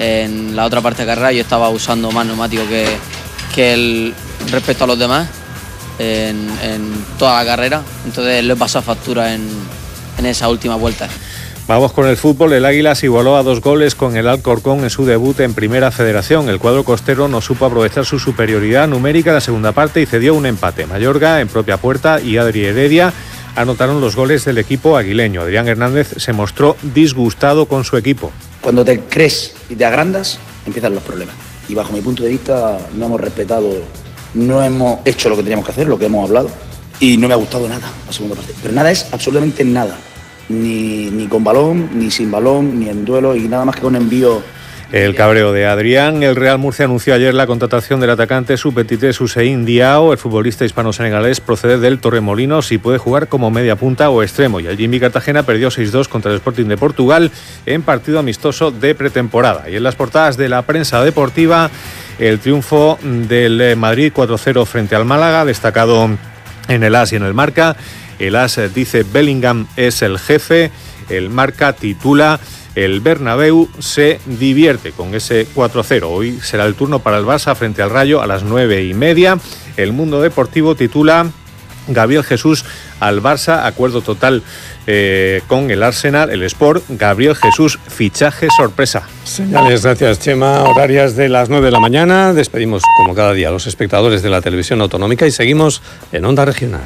En la otra parte de carrera yo estaba usando más neumático que él respecto a los demás en toda la carrera, entonces le he pasado factura en esa última vuelta. Vamos con el fútbol. El Águila se igualó a 2 goles con el Alcorcón en su debut en Primera Federación. El cuadro costero no supo aprovechar su superioridad numérica en la segunda parte y cedió un empate. Mayorga en propia puerta y Adri Heredia anotaron los goles del equipo aguileño. Adrián Hernández se mostró disgustado con su equipo. Cuando te crees y te agrandas, empiezan los problemas. Y bajo mi punto de vista no hemos respetado, no hemos hecho lo que teníamos que hacer, lo que hemos hablado. Y no me ha gustado nada la segunda parte. Pero nada es absolutamente nada. Ni con balón, ni sin balón, ni en duelo y nada más que con envío. El cabreo de Adrián. El Real Murcia anunció ayer la contratación del atacante sub-23 Hussein Diao. El futbolista hispano-senegalés procede del Torremolinos y puede jugar como media punta o extremo. Y el Jimmy Cartagena perdió 6-2 contra el Sporting de Portugal en partido amistoso de pretemporada. Y en las portadas de la prensa deportiva, el triunfo del Madrid 4-0 frente al Málaga, destacado en el AS y en el Marca. El AS dice Bellingham es el jefe. El Marca titula el Bernabéu se divierte con ese 4-0. Hoy será el turno para el Barça frente al Rayo a las 9:30. El Mundo Deportivo titula Gabriel Jesús al Barça, acuerdo total con el Arsenal. El Sport, Gabriel Jesús, fichaje sorpresa. Señales, gracias Chema. Horarias de las 9 de la mañana. Despedimos como cada día a los espectadores de la televisión autonómica y seguimos en Onda Regional.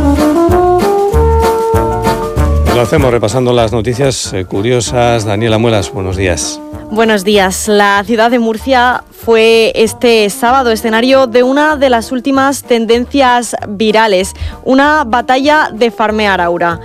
Lo hacemos repasando las noticias curiosas. Daniela Muelas, buenos días. Buenos días. La ciudad de Murcia fue este sábado escenario de una de las últimas tendencias virales, una batalla de farmear aura.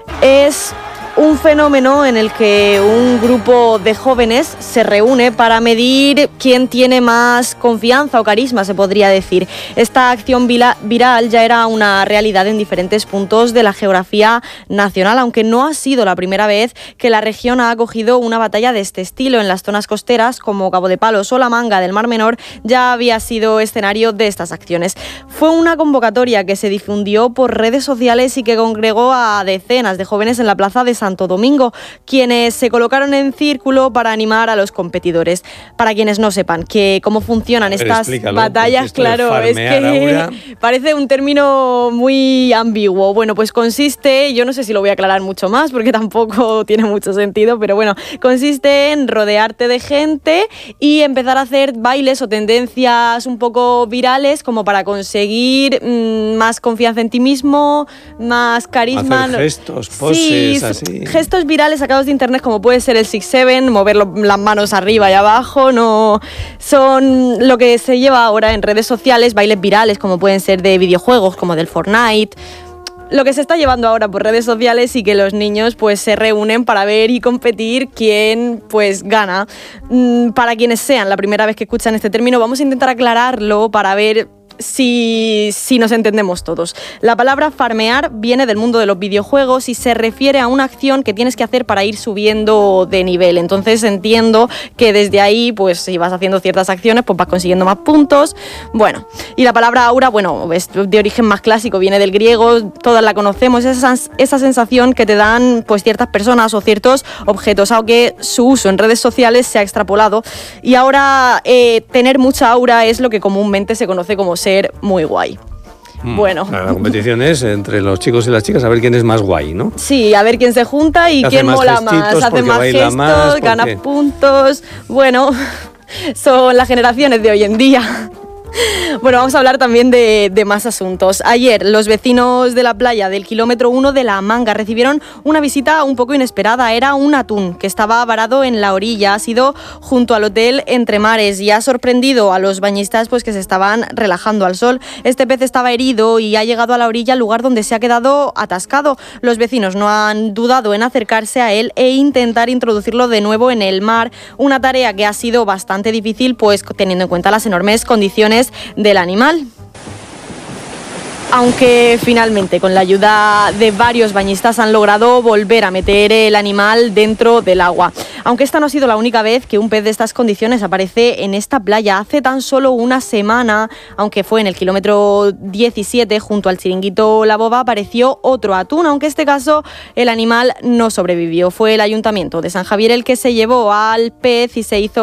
Es un fenómeno en el que un grupo de jóvenes se reúne para medir quién tiene más confianza o carisma, se podría decir. Esta acción viral ya era una realidad en diferentes puntos de la geografía nacional, aunque no ha sido la primera vez que la región ha acogido una batalla de este estilo. En las zonas costeras como Cabo de Palos o La Manga del Mar Menor ya había sido escenario de estas acciones. Fue una convocatoria que se difundió por redes sociales y que congregó a decenas de jóvenes en la plaza de Santo Domingo, quienes se colocaron en círculo para animar a los competidores. Para quienes no sepan cómo funcionan estas batallas, claro, es que parece un término muy ambiguo. Bueno, pues consiste, yo no sé si lo voy a aclarar mucho más porque tampoco tiene mucho sentido, pero bueno, consiste en rodearte de gente y empezar a hacer bailes o tendencias un poco virales como para conseguir más confianza en ti mismo, más carisma. Hacer gestos, poses, sí, así. Gestos virales sacados de internet como puede ser el 6-7, mover las manos arriba y abajo, no son lo que se lleva ahora en redes sociales, bailes virales como pueden ser de videojuegos como del Fortnite. Lo que se está llevando ahora por redes sociales y que los niños pues se reúnen para ver y competir quién pues gana. Para quienes sean la primera vez que escuchan este término, vamos a intentar aclararlo para ver si nos entendemos todos. La palabra farmear viene del mundo de los videojuegos y se refiere a una acción que tienes que hacer para ir subiendo de nivel. Entonces entiendo que desde ahí, pues si vas haciendo ciertas acciones, pues vas consiguiendo más puntos. Bueno, y la palabra aura, bueno, es de origen más clásico, viene del griego, todas la conocemos, esa sensación que te dan pues ciertas personas o ciertos objetos, aunque su uso en redes sociales se ha extrapolado y ahora tener mucha aura es lo que comúnmente se conoce como ser muy guay. Bueno. La competición es entre los chicos y las chicas a ver quién es más guay, ¿no? Sí, a ver quién se junta y quién mola más, hace más gestos, gana puntos. Bueno, son las generaciones de hoy en día. Bueno, vamos a hablar también de más asuntos. Ayer, los vecinos de la playa del kilómetro 1 de La Manga recibieron una visita un poco inesperada. Era un atún que estaba varado en la orilla. Ha sido junto al hotel Entre Mares y ha sorprendido a los bañistas pues que se estaban relajando al sol. Este pez estaba herido y ha llegado a la orilla, al lugar donde se ha quedado atascado. Los vecinos no han dudado en acercarse a él e intentar introducirlo de nuevo en el mar. Una tarea que ha sido bastante difícil, pues teniendo en cuenta las enormes condiciones del animal. Aunque finalmente con la ayuda de varios bañistas han logrado volver a meter el animal dentro del agua. Aunque esta no ha sido la única vez que un pez de estas condiciones aparece en esta playa. Hace tan solo una semana, aunque fue en el kilómetro 17 junto al chiringuito La Boba, apareció otro atún, aunque en este caso el animal no sobrevivió. Fue el Ayuntamiento de San Javier el que se llevó al pez y se hizo